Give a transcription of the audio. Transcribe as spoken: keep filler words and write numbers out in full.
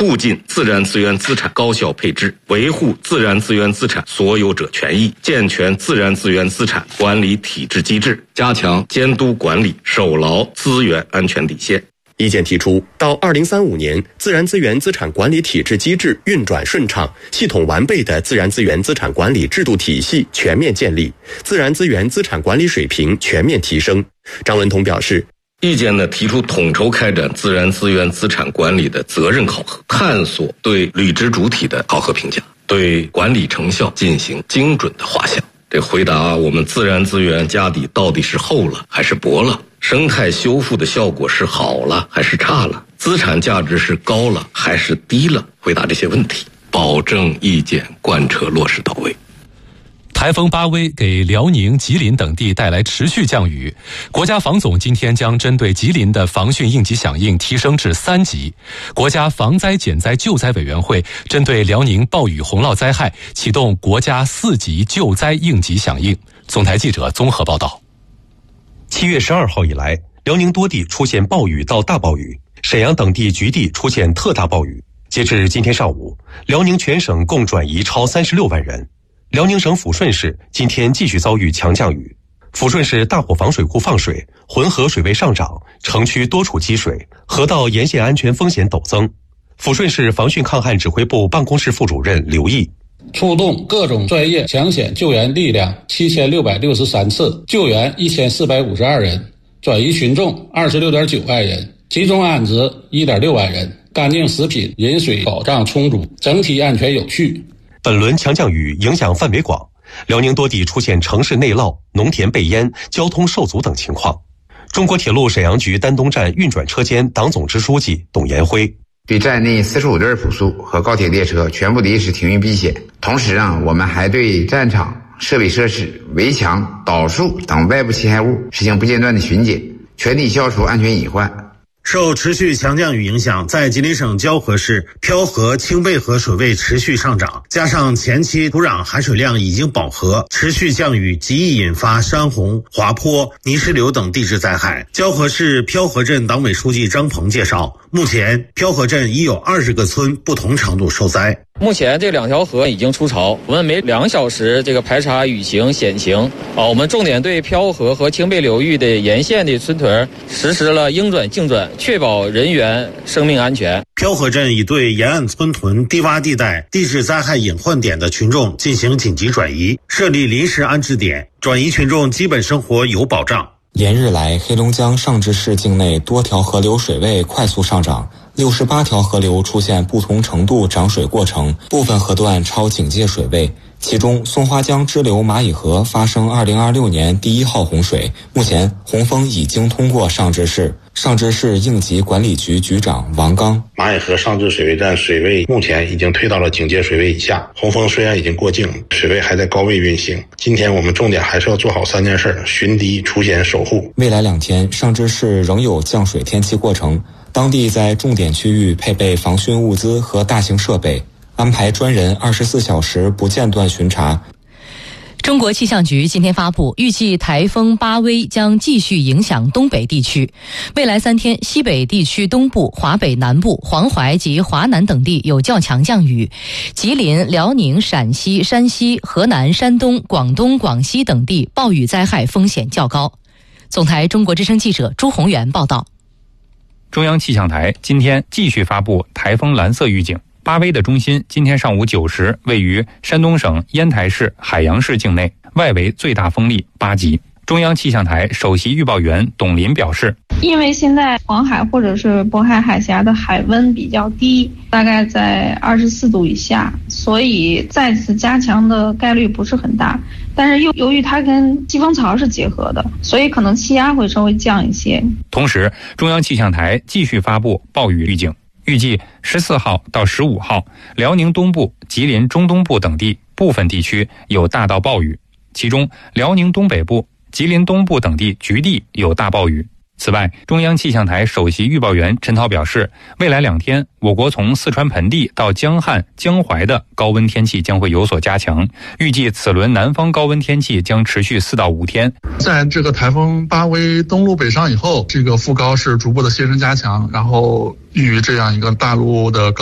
促进自然资源资产高效配置，维护自然资源资产所有者权益，健全自然资源资产管理体制机制，加强监督管理，守牢资源安全底线。 意见提出，到二零三五年，自然资源资产管理体制机制运转顺畅，系统完备的自然资源资产管理制度体系全面建立，自然资源资产管理水平全面提升。张文同表示， 意见呢提出统筹开展自然资源资产管理的责任考核，探索对履职主体的考核评价，对管理成效进行精准的画像。这回答我们自然资源家底到底是厚了还是薄了，生态修复的效果是好了还是差了，资产价值是高了还是低了，回答这些问题，保证意见贯彻落实到位。 台风巴威给辽宁、吉林等地带来持续降雨，国家防总今天将针对吉林的防汛应急响应提升至三级。国家防灾减灾救灾委员会针对辽宁暴雨洪涝灾害启动国家四级救灾应急响应。总台记者综合报道。 七月十二号以来，辽宁多地出现暴雨到大暴雨，沈阳等地局地出现特大暴雨。截至今天上午，辽宁全省共转移超三十六万人。辽宁省抚顺市今天继续遭遇强降雨，抚顺市大伙房水库放水，浑河水位上涨，城区多处积水，河道沿线安全风险陡增。抚顺市防汛抗旱指挥部办公室副主任刘毅， 出动各种专业抢险救援力量七千六百六十三次，救援一千四百五十二人，转移群众二十六点九万人，集中安置一点六万人，干净食品、饮水保障充足，整体安全有序。 本轮强降雨影响范围广，辽宁多地出现城市内涝、农田被淹、交通受阻等情况。中国铁路沈阳局丹东站运转车间党总支书记董延辉， 对站内四十五对普速和高铁列车全部临时停运避险。同时啊，我们还对站场、设备设施、围墙、导树等外部侵害物实行不间断的巡检，全力消除安全隐患。 受持续强降雨影响，在吉林省蛟河市漂河、清背河水位持续上涨，加上前期土壤含水量已经饱和，持续降雨极易引发山洪、滑坡、泥石流等地质灾害。蛟河市漂河镇党委书记张鹏介绍，目前漂河镇已有二十个村不同程度受灾。 目前这两条河已经出潮，我们每两小时这个排查雨情险情啊，我们重点对漂河和清背流域的沿线的村屯实施了应转径转，确保人员生命安全。 漂河镇已对沿岸村屯、低洼地带、地质灾害隐患点的群众进行紧急转移，设立临时安置点，转移群众基本生活有保障。 连日来，黑龙江尚志市境内多条河流水位快速上涨，六十八条河流出现不同程度涨水过程，部分河段超警戒水位。其中，松花江支流蚂蚁河发生二零二六年第一号洪水，目前洪峰已经通过尚志市。尚志市应急管理局局长王刚， 蚂蚁河尚志水位站水位目前已经退到了警戒水位以下，洪峰虽然已经过境，水位还在高位运行。今天我们重点还是要做好三件事：巡堤、出险、守护。 未来两天，尚志市仍有降水天气过程，当地在重点区域配备防汛物资和大型设备，安排专人二十四小时不间断巡查。 中国气象局今天发布，预计台风巴威将继续影响东北地区。未来三天，西北地区东部、华北南部、黄淮及华南等地有较强降雨，吉林、辽宁、陕西、山西、河南、山东、广东、广西等地暴雨灾害风险较高。总台中国之声记者朱宏元报道。 中央气象台今天继续发布台风蓝色预警。巴威的中心今天上午九时位于山东省烟台市海洋市境内，外围最大风力八级。中央气象台首席预报员董林表示， 因为现在黄海或者是渤海海峡的海温比较低，大概在二十四度以下，所以再次加强的概率不是很大。但是又由于它跟季风槽是结合的，所以可能气压会稍微降一些。 同时，中央气象台继续发布暴雨预警。预计十四号到十五号，辽宁东部、吉林中东部等地部分地区有大到暴雨，其中辽宁东北部、吉林东部等地局地有大暴雨。此外，中央气象台首席预报员陈涛表示，未来两天，我国从四川盆地到江汉、江淮的高温天气将会有所加强，预计此轮南方高温天气将持续四到五天。 在这个台风巴威登陆北上以后，这个副高是逐步的卸身加强，然后与这样一个大陆的高